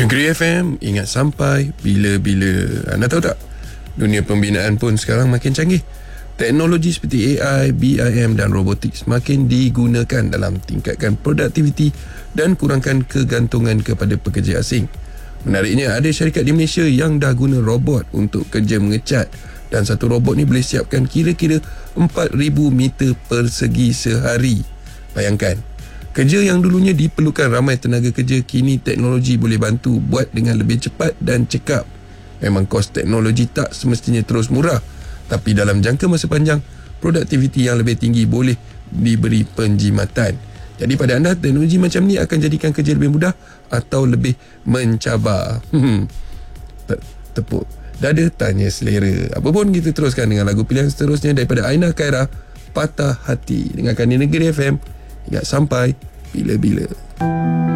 Negeri FM, ingat sampai bila-bila. Anda tahu tak, dunia pembinaan pun sekarang makin canggih. Teknologi seperti AI, BIM dan robotik semakin digunakan dalam tingkatkan produktiviti dan kurangkan kegantungan kepada pekerja asing. Menariknya, ada syarikat di Malaysia yang dah guna robot untuk kerja mengecat, dan satu robot ni boleh siapkan kira-kira 4,000 meter persegi sehari. Bayangkan, kerja yang dulunya diperlukan ramai tenaga kerja, kini teknologi boleh bantu buat dengan lebih cepat dan cekap. Memang kos teknologi tak semestinya terus murah, tapi dalam jangka masa panjang, produktiviti yang lebih tinggi boleh diberi penjimatan. Jadi pada anda, teknologi macam ni akan jadikan kerja lebih mudah atau lebih mencabar? Tepuk dada, tanya selera. Apa pun, kita teruskan dengan lagu pilihan seterusnya daripada Aina Khaira, Patah Hati. Dengarkan di Negeri FM. Ingat sampai bila-bila.